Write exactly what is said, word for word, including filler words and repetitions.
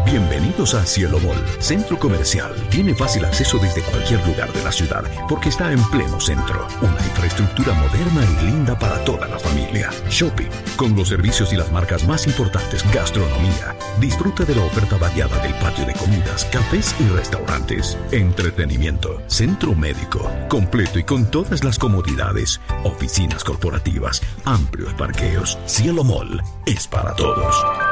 Bienvenidos a Cielo Mall, centro comercial. Tiene fácil acceso desde cualquier lugar de la ciudad porque está en pleno centro. Una infraestructura moderna y linda para toda la familia. Shopping, con los servicios y las marcas más importantes. Gastronomía. Disfruta de la oferta variada del patio de comidas, cafés y restaurantes. Entretenimiento. Centro médico, completo y con todas las comodidades. Oficinas corporativas. Amplios parqueos. Cielo Mall es para todos.